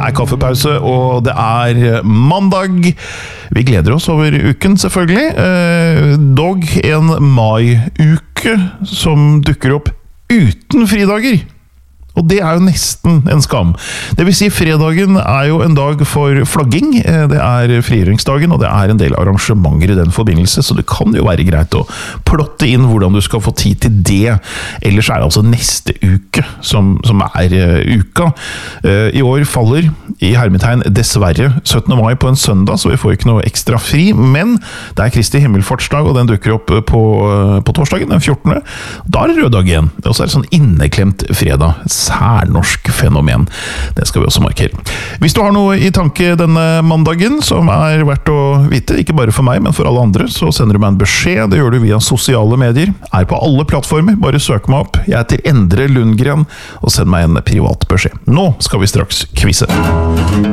kaffepause, og det mandag. Vi gleder oss over uken, selvfølgelig. Dog en mai-uke som dukker opp uten fridager. Og det jo nesten en skam. Det vil si, fredagen jo en dag for flagging. Det frigjøringsdagen, og det en del arrangementer i den forbindelse, så det kan jo være greit å plotte inn hvordan du skal få tid til det. Ellers det altså neste uke som uka. I år faller, i hermetegn dessverre, 17. mai på en søndag, så vi får ikke noe ekstra fri, men det Kristi himmelfartsdag, og den dukker opp på torsdagen, den 14. Da det rød dag igjen. Og så det sånn inneklemt fredag. Særnorsk fenomen. Det skal vi også markere. Hvis du har noe i tanke denne mandagen som verdt å vite, ikke bare for meg, men for alle andre, så sender du meg en beskjed. Det gjør du via sosiale medier. På alle plattformer. Bare søk meg opp. Jeg heter Endre Lundgren, og send meg en privat beskjed. Nå skal vi straks kvise.